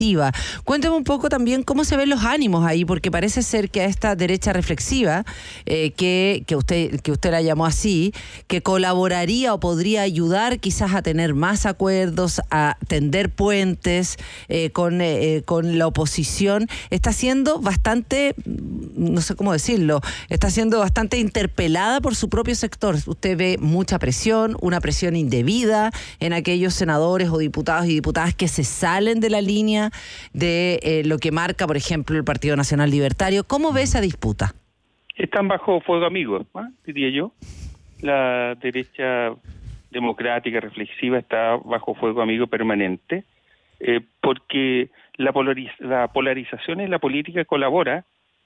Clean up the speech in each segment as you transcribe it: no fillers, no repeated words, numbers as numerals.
Cuénteme un poco también cómo se ven los ánimos ahí, porque parece ser que a esta derecha reflexiva, que usted la llamó así, que colaboraría o podría ayudar quizás a tener más acuerdos, a tender puentes con la oposición, está siendo bastante, no sé cómo decirlo, está siendo bastante interpelada por su propio sector. Usted ve mucha presión, una presión indebida en aquellos senadores o diputados y diputadas que se salen de la línea de lo que marca, por ejemplo, el Partido Nacional Libertario. ¿Cómo ve esa disputa? Están bajo fuego amigo, diría yo. La derecha democrática, reflexiva, está bajo fuego amigo permanente, porque la polarización en la política colabora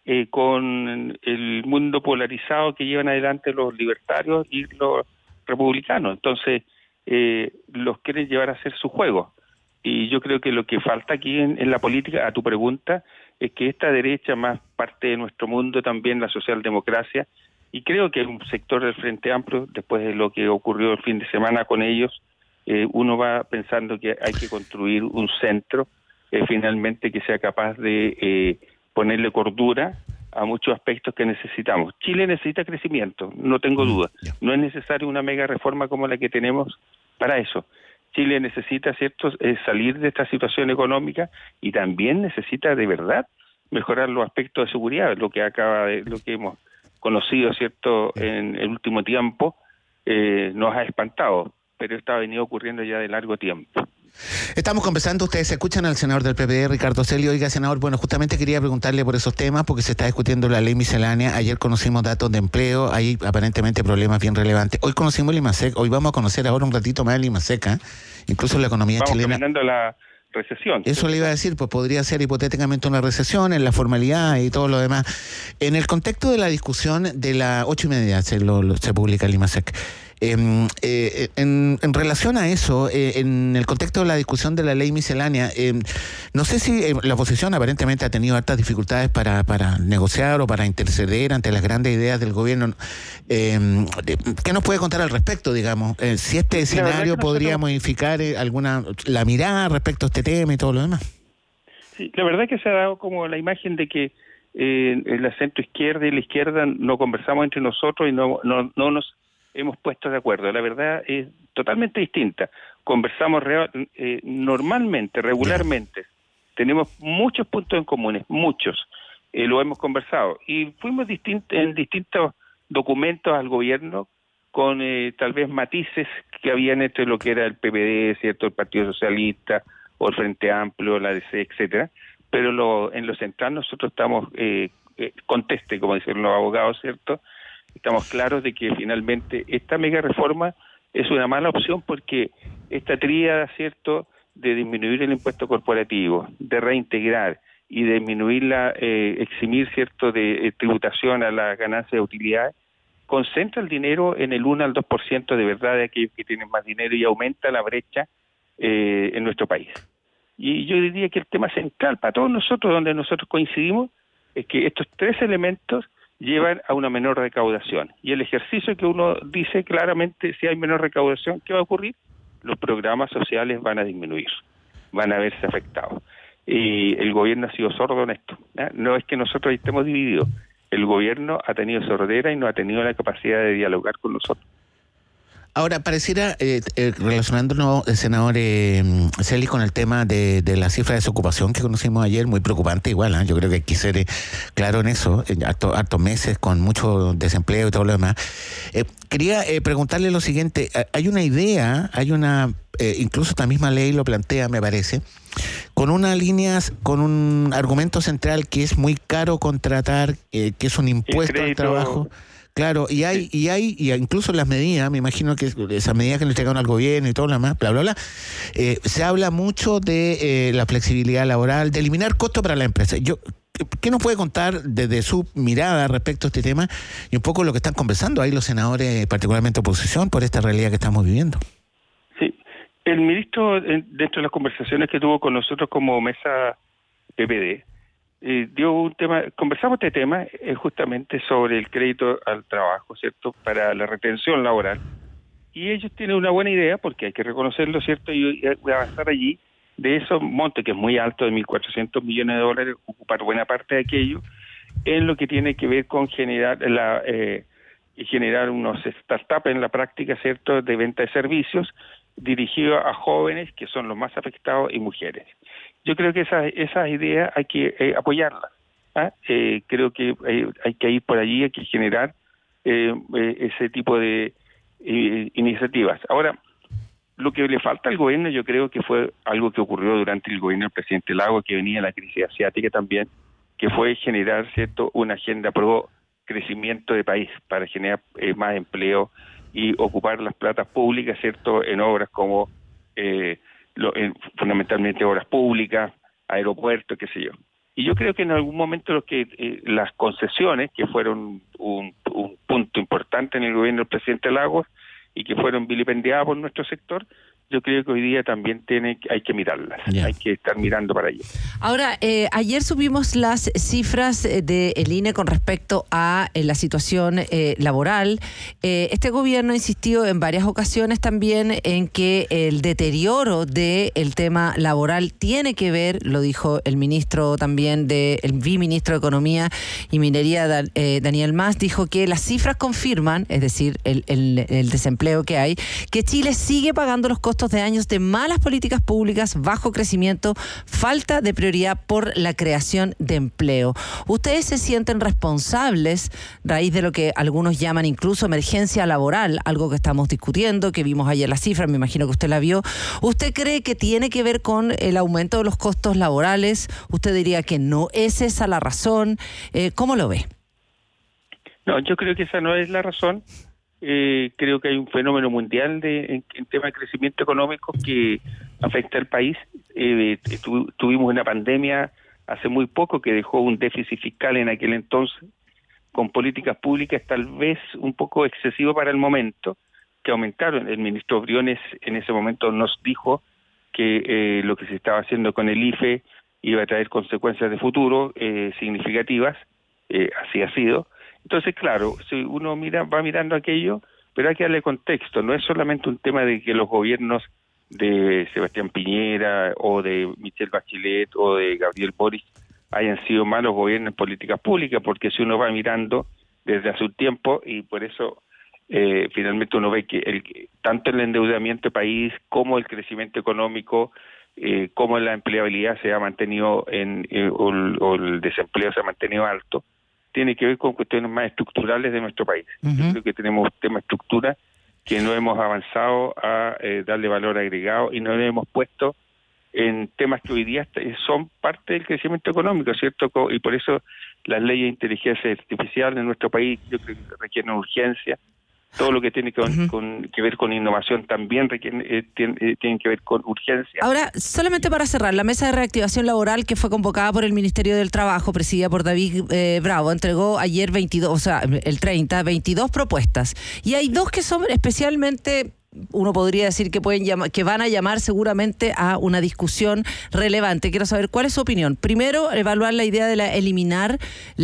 con el mundo polarizado que llevan adelante los libertarios y los republicanos. Entonces, los quieren llevar a hacer su juego. Y yo creo que lo que falta aquí en la política, a tu pregunta, es que esta derecha, más parte de nuestro mundo también, la socialdemocracia, y creo que un sector del Frente Amplio, después de lo que ocurrió el fin de semana con ellos, uno va pensando que hay que construir un centro finalmente que sea capaz de ponerle cordura a muchos aspectos que necesitamos. Chile necesita crecimiento, no tengo duda. No es necesaria una mega reforma como la que tenemos para eso. Chile necesita, ¿cierto?, salir de esta situación económica y también necesita de verdad mejorar los aspectos de seguridad, lo que hemos conocido, ¿cierto?, en el último tiempo, nos ha espantado, pero esto ha venido ocurriendo ya de largo tiempo. Estamos conversando, ustedes escuchan al senador del PPD, Ricardo Celio. Oiga, senador, bueno, justamente quería preguntarle por esos temas, porque se está discutiendo la ley miscelánea. Ayer conocimos datos de empleo, hay aparentemente problemas bien relevantes. Hoy conocimos el IMASEC, hoy vamos a conocer ahora un ratito más el IMASEC, incluso la economía chilena. Vamos caminando la recesión. Eso le iba a decir, pues podría ser hipotéticamente una recesión en la formalidad y todo lo demás. En el contexto de la discusión de las 8:30 se publica el IMASEC. En relación a eso, en el contexto de la discusión de la ley miscelánea, no sé si la oposición aparentemente ha tenido hartas dificultades para negociar o para interceder ante las grandes ideas del gobierno. ¿Qué nos puede contar al respecto, digamos? Si este escenario podría modificar la mirada respecto a este tema y todo lo demás. Sí, la verdad es que se ha dado como la imagen de que la centroizquierda y la izquierda no conversamos entre nosotros y no nos hemos puesto de acuerdo. La verdad es totalmente distinta. Conversamos normalmente, regularmente. Tenemos muchos puntos en comunes, muchos. Lo hemos conversado. Y fuimos en distintos documentos al gobierno con tal vez matices que habían entre lo que era el PPD, ¿cierto?, el Partido Socialista o el Frente Amplio, la DC, etcétera. Pero en lo central nosotros estamos conteste, como dicen los abogados, ¿cierto?, estamos claros de que finalmente esta mega reforma es una mala opción porque esta tríada, ¿cierto?, de disminuir el impuesto corporativo, de reintegrar y de eximir, ¿cierto?, de tributación a las ganancias de utilidades, concentra el dinero en el 1 al 2% de verdad de aquellos que tienen más dinero y aumenta la brecha en nuestro país. Y yo diría que el tema central para todos nosotros, donde nosotros coincidimos, es que estos tres elementos llevan a una menor recaudación. Y el ejercicio que uno dice claramente, si hay menor recaudación, ¿qué va a ocurrir? Los programas sociales van a disminuir, van a verse afectados. Y el gobierno ha sido sordo en esto. No es que nosotros estemos divididos. El gobierno ha tenido sordera y no ha tenido la capacidad de dialogar con nosotros. Ahora, pareciera, relacionándonos, senador Celi, con el tema de la cifra de desocupación que conocimos ayer, muy preocupante igual, yo creo que hay que ser claro en eso, hartos meses con mucho desempleo y todo lo demás. Quería preguntarle lo siguiente, hay una idea, incluso esta misma ley lo plantea, me parece, con un argumento central que es muy caro contratar, que es un impuesto al trabajo. Claro, y incluso las medidas, me imagino que esas medidas que le entregaron al gobierno y todo lo demás, bla, bla, bla, se habla mucho de la flexibilidad laboral, de eliminar costos para la empresa. ¿Qué nos puede contar desde su mirada respecto a este tema y un poco lo que están conversando ahí los senadores, particularmente oposición, por esta realidad que estamos viviendo? Sí, el ministro, dentro de las conversaciones que tuvo con nosotros como mesa PPD, dio un tema, conversamos este tema justamente sobre el crédito al trabajo, ¿cierto?, para la retención laboral. Y ellos tienen una buena idea, porque hay que reconocerlo, ¿cierto?, y avanzar allí, de esos montos, que es muy alto, de $1.400 millones, ocupar buena parte de aquello en lo que tiene que ver con generar unos startups en la práctica, ¿cierto?, de venta de servicios dirigidos a jóvenes que son los más afectados y mujeres. Yo creo que esas ideas hay que apoyarlas. Creo que hay que ir por allí, hay que generar ese tipo de iniciativas. Ahora, lo que le falta al gobierno, yo creo que fue algo que ocurrió durante el gobierno del presidente Lagos, que venía la crisis asiática también, que fue generar, ¿cierto?, una agenda pro crecimiento de país para generar más empleo y ocupar las platas públicas, ¿cierto?, en obras como fundamentalmente obras públicas, aeropuertos, qué sé yo. Y yo creo que en algún momento las concesiones, que fueron un punto importante en el gobierno del presidente Lagos y que fueron vilipendiadas por nuestro sector, yo creo que hoy día también hay que mirarlas, hay que estar mirando para allá. Ahora, ayer subimos las cifras del INE con respecto a la situación laboral. Este gobierno insistió en varias ocasiones también en que el deterioro del tema laboral tiene que ver, lo dijo el ministro también, el viceministro de Economía y Minería, Daniel Mas, dijo que las cifras confirman, es decir, el desempleo que hay, que Chile sigue pagando los costos de años de malas políticas públicas, bajo crecimiento, falta de prioridad por la creación de empleo. ¿Ustedes se sienten responsables, raíz de lo que algunos llaman incluso emergencia laboral, algo que estamos discutiendo, que vimos ayer la cifra, me imagino que usted la vio? ¿Usted cree que tiene que ver con el aumento de los costos laborales? ¿Usted diría que no es esa la razón? ¿Cómo lo ve? No, yo creo que esa no es la razón. Creo que hay un fenómeno mundial en tema de crecimiento económico que afecta al país. Tuvimos una pandemia hace muy poco que dejó un déficit fiscal en aquel entonces, con políticas públicas tal vez un poco excesivo para el momento, que aumentaron. El ministro Briones en ese momento nos dijo que lo que se estaba haciendo con el IFE iba a traer consecuencias de futuro significativas, así ha sido. Entonces, claro, si uno va mirando aquello, pero hay que darle contexto. No es solamente un tema de que los gobiernos de Sebastián Piñera o de Michelle Bachelet o de Gabriel Boric hayan sido malos gobiernos en políticas públicas, porque si uno va mirando desde hace un tiempo, y por eso finalmente uno ve que tanto el endeudamiento del país como el crecimiento económico, como la empleabilidad se ha mantenido o el desempleo se ha mantenido alto, tiene que ver con cuestiones más estructurales de nuestro país. Yo creo que tenemos un tema de estructura que no hemos avanzado a darle valor agregado y no lo hemos puesto en temas que hoy día son parte del crecimiento económico, ¿cierto? Y por eso las leyes de inteligencia artificial en nuestro país yo creo que requieren urgencia. Todo lo que tiene que ver con innovación también tiene que ver con urgencia. Ahora, solamente para cerrar, la mesa de reactivación laboral que fue convocada por el Ministerio del Trabajo, presidida por David Bravo, entregó ayer 22 propuestas. Y hay dos que son especialmente, uno podría decir que que van a llamar seguramente a una discusión relevante. Quiero saber cuál es su opinión. Primero, evaluar la idea de eliminación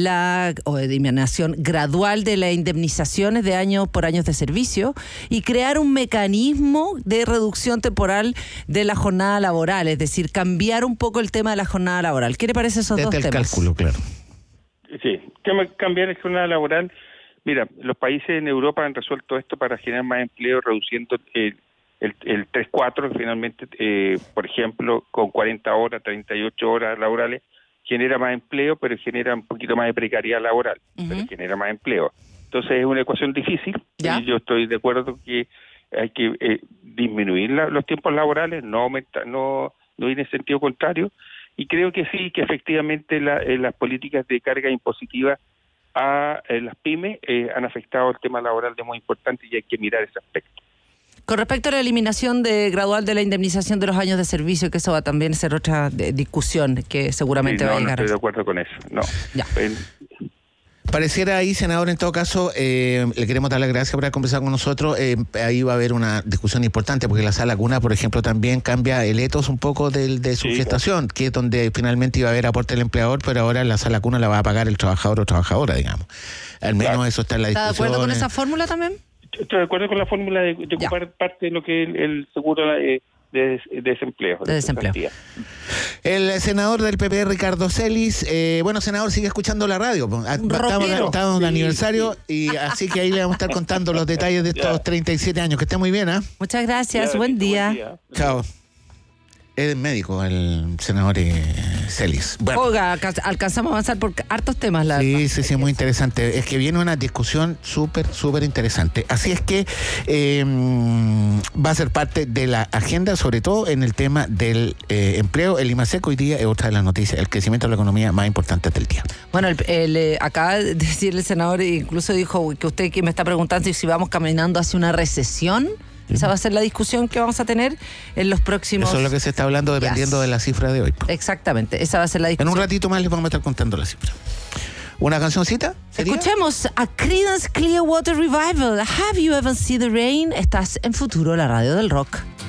gradual de las indemnizaciones por años de servicio y crear un mecanismo de reducción temporal de la jornada laboral, es decir, cambiar un poco el tema de la jornada laboral. ¿Qué le parece esos dos temas? El cálculo, claro. Sí, cambiar la jornada laboral. Mira, los países en Europa han resuelto esto para generar más empleo, reduciendo el 3-4, finalmente, por ejemplo, con 40 horas, 38 horas laborales, genera más empleo, pero genera un poquito más de precariedad laboral, pero genera más empleo. Entonces es una ecuación difícil, y yo estoy de acuerdo que hay que disminuir los tiempos laborales, no ir en sentido contrario, y creo que sí, que efectivamente las políticas de carga impositiva a las pymes han afectado el tema laboral de muy importante y hay que mirar ese aspecto. Con respecto a la eliminación gradual de la indemnización de los años de servicio, que eso va a también ser otra discusión que seguramente va a llegar. No estoy de acuerdo con eso, no. Ya. Pareciera ahí, senador, en todo caso, le queremos dar las gracias por haber conversado con nosotros. Ahí va a haber una discusión importante porque la Sala Cuna, por ejemplo, también cambia el etos un poco de su gestación, que es donde finalmente iba a haber aporte del empleador, pero ahora la Sala Cuna la va a pagar el trabajador o trabajadora, digamos. Al menos eso está en la discusión. ¿Está de acuerdo con esa fórmula también? Estoy de acuerdo con la fórmula de ocupar parte de lo que el seguro de desempleo. De desempleo. El senador del PP, Ricardo Celis. Bueno, senador, sigue escuchando la radio. Estamos de aniversario y así que ahí le vamos a estar contando los detalles de estos 37 años. Que esté muy bien, ¿eh? Muchas gracias, buen día. Chao. Es médico el senador Celis. Bueno. Oiga, alcanzamos a avanzar por hartos temas. Sí, muy interesante. Es que viene una discusión súper interesante. Así es que va a ser parte de la agenda, sobre todo en el tema del empleo. El IMASEC hoy día es otra de las noticias, el crecimiento de la economía más importante del día. Bueno, acaba de decir el senador, incluso dijo que usted que me está preguntando si vamos caminando hacia una recesión. Esa va a ser la discusión que vamos a tener en los próximos... Eso es lo que se está hablando dependiendo de la cifra de hoy. Exactamente, esa va a ser la discusión. En un ratito más les vamos a estar contando la cifra. ¿Una cancioncita? ¿Sería? Escuchemos a Creedence Clearwater Revival. Have you ever seen the rain? Estás en Futuro, la radio del rock.